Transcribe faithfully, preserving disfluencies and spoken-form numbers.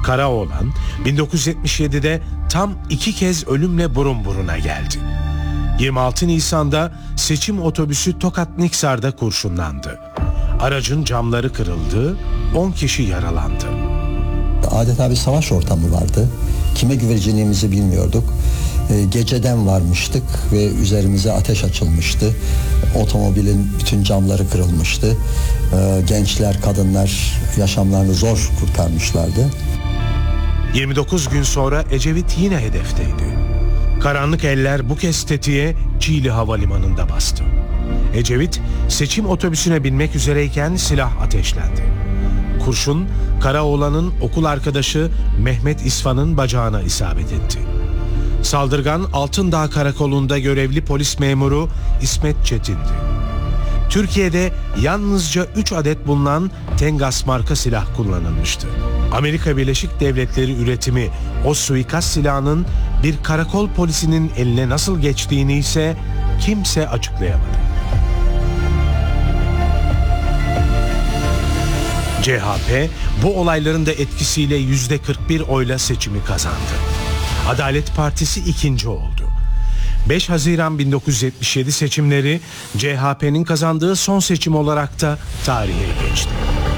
Karaoğlan bin dokuz yüz yetmiş yedide tam iki kez ölümle burun buruna geldi. yirmi altı Nisan'da seçim otobüsü Tokat Niksar'da kurşunlandı. Aracın camları kırıldı, on kişi yaralandı. Adeta bir savaş ortamı vardı. Kime güveneceğimizi bilmiyorduk. E, geceden varmıştık ve üzerimize ateş açılmıştı. Otomobilin bütün camları kırılmıştı. E, gençler, kadınlar yaşamlarını zor kurtarmışlardı. yirmi dokuz gün sonra Ecevit yine hedefteydi. Karanlık eller bu kez tetiğe Çiğli Havalimanı'nda bastı. Ecevit seçim otobüsüne binmek üzereyken silah ateşlendi. Kurşun Karaoğlan'ın okul arkadaşı Mehmet İsfan'ın bacağına isabet etti. Saldırgan Altındağ Karakolu'nda görevli polis memuru İsmet Çetin'di. Türkiye'de yalnızca üç adet bulunan Tengas marka silah kullanılmıştı. Amerika Birleşik Devletleri üretimi o suikast silahının bir karakol polisinin eline nasıl geçtiğini ise kimse açıklayamadı. C H P bu olayların da etkisiyle yüzde kırk bir oyla seçimi kazandı. Adalet Partisi ikinci oldu. beş Haziran bin dokuz yüz yetmiş yedi seçimleri C H P'nin kazandığı son seçim olarak da tarihe geçti.